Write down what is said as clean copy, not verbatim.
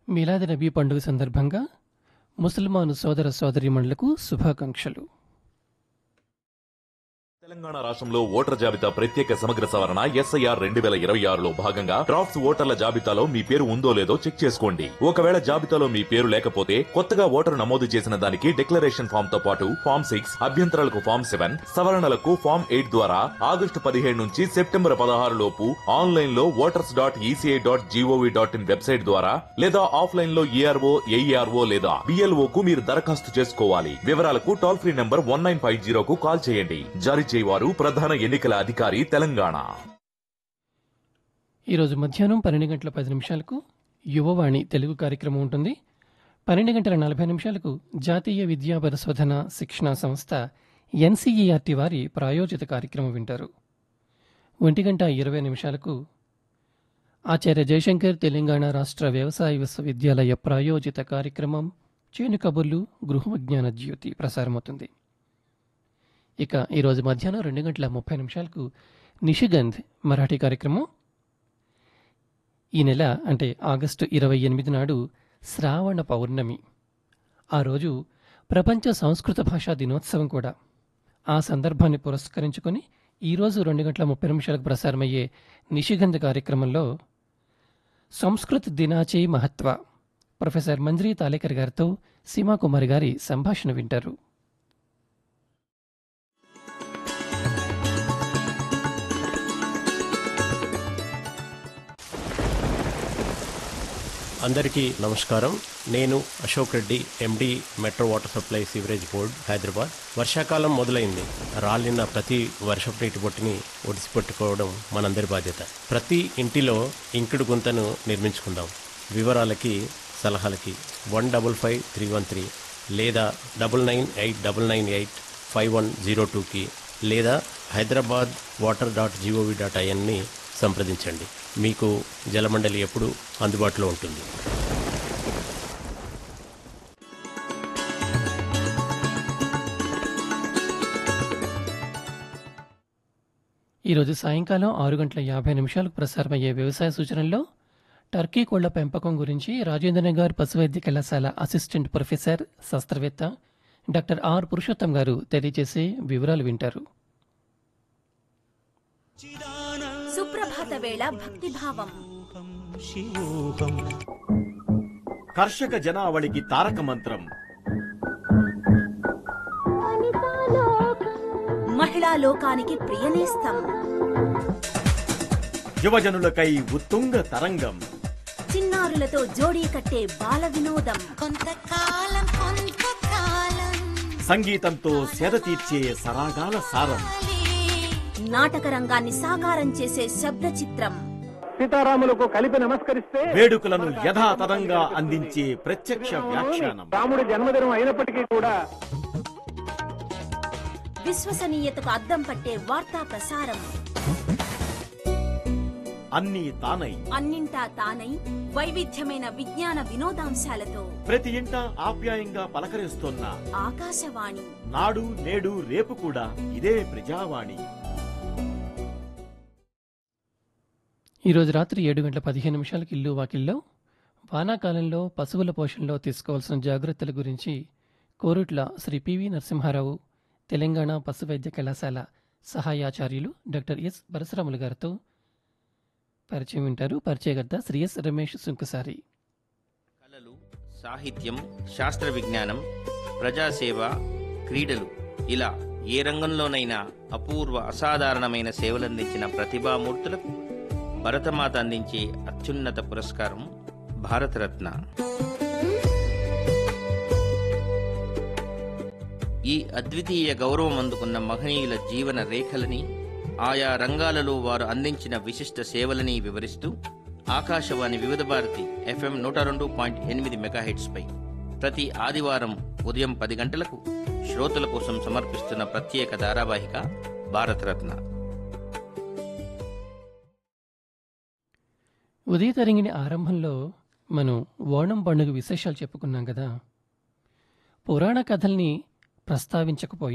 మిలాద్ నబీ పండుగ సందర్భంగా ముసల్మాను సోదర సోదరీమణులకు శుభాకాంక్షలు. తెలంగాణ రాష్ట్రంలో ఓటర్ జాబితా ప్రత్యేక సమగ్ర సవరణ SIR 2026లో భాగంగా డ్రాఫ్ట్స్ ఓటర్ల జాబితాలో మీ పేరు ఉందో లేదో చెక్ చేసుకోండి. ఒకవేళ జాబితాలో మీ పేరు లేకపోతే కొత్తగా ఓటరు నమోదు చేసిన దానికి డిక్లరేషన్ ఫామ్ తో పాటు ఫామ్ 6, అభ్యంతరాలకు ఫామ్ 7, సవరణలకు ఫామ్ 8 ద్వారా ఆగస్టు 15 నుంచి సెప్టెంబర్ 16 లోపు ఆన్లైన్ లో voters.eci.gov.in వెబ్సైట్ ద్వారా లేదా ఆఫ్లైన్ లో ERO, AERO లేదా BLO కు మీరు దరఖాస్తు చేసుకోవాలి. వివరాలకు టోల్ ఫ్రీ నంబర్ 1950 కు కాల్ చేయండి. జారీ వారు ప్రధాన ఎన్నికల అధికారి తెలంగాణ. ఈరోజు మధ్యాహ్నం 12:10 యువవాణి తెలుగు కార్యక్రమం ఉంటుంది. 12:40 జాతీయ విద్యా పరిశోధన శిక్షణా సంస్థ NCERT వారి ప్రాయోజిత కార్యక్రమం వింటారు. 1:20 ఆచార్య జయశంకర్ తెలంగాణ రాష్ట్ర వ్యవసాయ విశ్వవిద్యాలయ ప్రాయోజిత కార్యక్రమం చేను కబుర్లు గృహ విజ్ఞాన జ్యోతి ప్రసారమవుతుంది. ఇక ఈరోజు మధ్యాహ్నం 2:30 నిషిగంధ్ మరాఠీ కార్యక్రమం. ఈ నెల అంటే ఆగస్టు 28 నాడు శ్రావణ పౌర్ణమి. ఆ రోజు ప్రపంచ సంస్కృత భాషా దినోత్సవం కూడా. ఆ సందర్భాన్ని పురస్కరించుకొని ఈరోజు 2:30 ప్రసారమయ్యే నిషిగంధ్ కార్యక్రమంలో సంస్కృత్ దినాచే మహత్వ ప్రొఫెసర్ మంజ్రీ తాలేకర్ గారితో సీమాకుమారి గారి సంభాషణ వింటారు. అందరికీ నమస్కారం. నేను Ashok Reddy, MD, metro water supply sewerage board, Hyderabad. వర్షాకాలం మొదలైంది. రాలిన ప్రతి వర్షపు నీటి బొట్టుని ఒడిసిపెట్టుకోవడం మనందరి బాధ్యత. ప్రతి ఇంటిలో ఇంకుడు గుంతను నిర్మించుకుందాం. వివరాలకి సలహాలకి 155313 లేదా 9989985102కి లేదా hyderabadwater.gov.in సంప్రదించండి. మీకు జలమండలి ఎప్పుడు అందుబాటులో ఉంటుంది. ఈరోజు సాయంకాలం 6:50 ప్రసారమయ్యే వ్యవసాయ సూచనల్లో టర్కీ కోళ్ల పెంపకం గురించి రాజేంద్రనగర్ పశువైద్య కళాశాల అసిస్టెంట్ ప్రొఫెసర్ శాస్త్రవేత్త డాక్టర్ R. పురుషోత్తం గారు తెలియజేసే వివరాలు వింటారు. సుప్రభాత వేళ భక్తిభావం. కర్షక జనావళికి తారక మంత్రం. మహిళా లోకానికి ప్రియనేస్తం. యువజనులకై ఉత్తుంగ తరంగం. చిన్నారులతో జోడీ కట్టే బాల వినోదం. సంగీతంతో సేద తీర్చే సరాగాల సారం. నాటక రంగాన్ని సాకారం చేసే శబ్ద చిత్రం. సీతారాములకు కలిపి నమస్కరిస్తే వేడుకలను యథాతథంగా అందించే ప్రత్యక్ష వ్యాఖ్యానం. రాముడి జన్మదినం అయినప్పటికీ కూడా విశ్వసనీయతకు అద్దం పట్టే వార్తా ప్రసారం. అన్నీ తానై అన్నింటా తానై వైవిధ్యమైన విజ్ఞాన వినోదాంశాలతో ప్రతి ఇంట ఆప్యాయంగా పలకరిస్తున్న ఆకాశవాణి. నాడు నేడు రేపు కూడా ఇదే ప్రజావాణి. ఈరోజు రాత్రి 7:15 ఇల్లు వాకిల్లో వానాకాలంలో పశువుల పోషణలో తీసుకోవాల్సిన జాగ్రత్తల గురించి కోరుట్ల శ్రీ PV నరసింహారావు తెలంగాణ పశువైద్య కళాశాల సహాయాచార్యులు డాక్టర్ S. పరశురాములు గారితో పరిచయం వింటారు. పరిచయకర్త శ్రీ S. రమేష్ సుంకసారి. కళలు, సాహిత్యం, శాస్త్ర విజ్ఞానం, ప్రజాసేవ, క్రీడలు ఇలా ఏ రంగంలోనైనా అపూర్వ అసాధారణమైన సేవలందించిన ప్రతిభామూర్తులకు భరతమాత అందించే అత్యున్నత పురస్కారం భారతరత్న. ఈ అద్వితీయ గౌరవం అందుకున్న మహనీయుల జీవన రేఖలని, ఆయా రంగాలలో వారు అందించిన విశిష్ట సేవలని వివరిస్తూ ఆకాశవాణి వివిధ భారతి FM 102.8 మెగాహెర్ట్జ్ పై ప్రతి ఆదివారం ఉదయం 10 గంటలకు శ్రోతల కోసం సమర్పిస్తున్న ప్రత్యేక ధారావాహిక భారతరత్న. ఉదయ తరంగిణి ఆరంభంలో మనం ఓణం పండుగ విశేషాలు చెప్పుకున్నాం కదా. పురాణ కథల్ని ప్రస్తావించకపోయినా